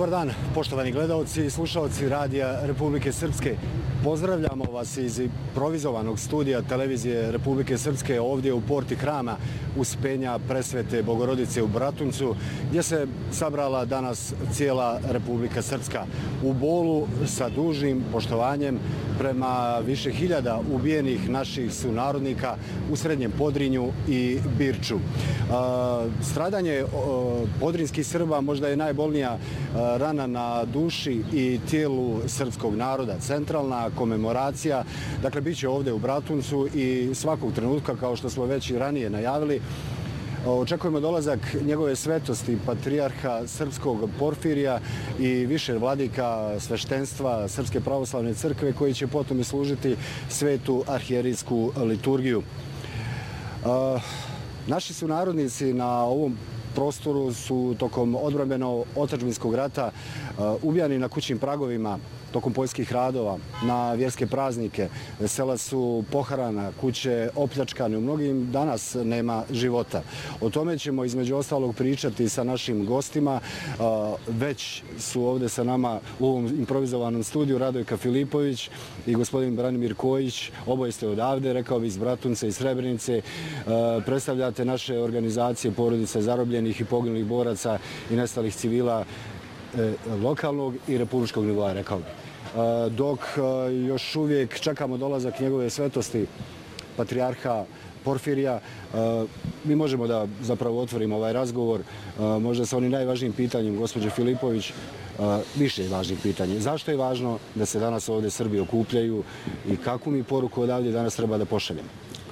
Dobar dan, poštovani gledaoci i slušaoci Radija Republike Srpske. Pozdravljamo vas iz improvizovanog studija Televizije Republike Srpske ovdje u porti Hrama Uspenja Presvete Bogorodice u Bratuncu, gdje se sabrala danas cijela Republika Srpska u bolu sa dužnim poštovanjem prema više hiljada ubijenih naših sunarodnika u Srednjem Podrinju i Birču. Stradanje podrinskih Srba možda je najbolnija rana na duši i tijelu srpskog naroda. Centralna komemoracija, dakle, bit će ovdje u Bratuncu i svakog trenutka, kao što smo već i ranije najavili, očekujemo dolazak njegove svetosti, patrijarha srpskog Porfirija i više vladika sveštenstva Srpske pravoslavne crkve, koji će potom i služiti svetu arhijerijsku liturgiju. Naši sunarodnici na ovom prostoru su tokom odbrambeno-otadžbinskog rata ubijani na kućnim pragovima tokom poljskih radova, na vjerske praznike. Sela su poharana, kuće opljačkane, u mnogim danas nema života. O tome ćemo između ostalog pričati sa našim gostima. Već su ovdje sa nama u ovom improvizovanom studiju Radojka Filipović i gospodin Branimir Kojić. Oboje ste odavde, rekao bi iz Bratunca i Srebrenice. Predstavljate naše organizacije porodice zarobljenih i poginulih boraca i nestalih civila lokalnog i republičkog nivoa, rekao bi. Dok još uvijek čekamo dolazak njegove svetosti, patrijarha Porfirija, mi možemo da zapravo otvorimo ovaj razgovor možda sa onim najvažnijim pitanjem, gospođe Filipović, više je važnijih pitanja. Zašto je važno da se danas ovdje Srbi okupljaju i kakvu mi poruku odavdje danas treba da pošaljemo?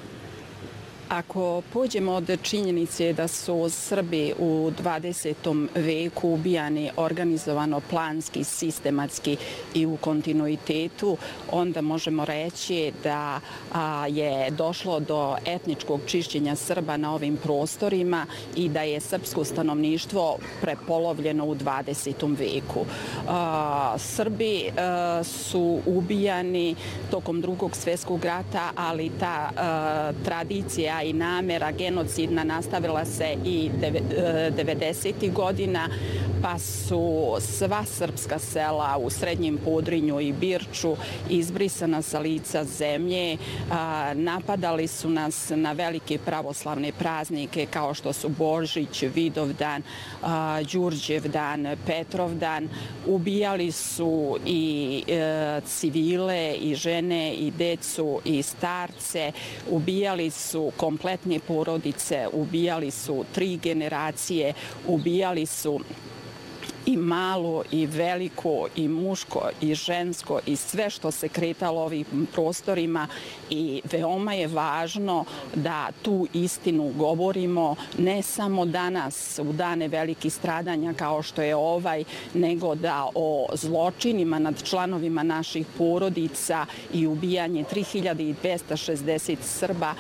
Ako pođemo od činjenice da su Srbi u 20. veku ubijani organizovano, planski, sistematski i u kontinuitetu, onda možemo reći da je došlo do etničkog čišćenja Srba na ovim prostorima i da je srpsko stanovništvo prepolovljeno u 20. veku. Srbi su ubijani tokom Drugog svjetskog rata, ali ta tradicija i namjera genocidna nastavila se i 90. godina, pa su sva srpska sela u Srednjem Podrinju i Birču izbrisana sa lica zemlje. Napadali su nas na velike pravoslavne praznike kao što su Božić, Vidovdan, Đurđevdan, Petrovdan. Ubijali su i civile, i žene, i decu, i starce. Ubijali su kompletne porodice, ubijali su 3 generacije, ubijali su i malo, i veliko, i muško, i žensko, i sve što se kretalo ovim prostorima. I veoma je važno da tu istinu govorimo ne samo danas, u dane velikih stradanja kao što je ovaj, nego da o zločinima nad članovima naših porodica i ubijanje 3260 Srba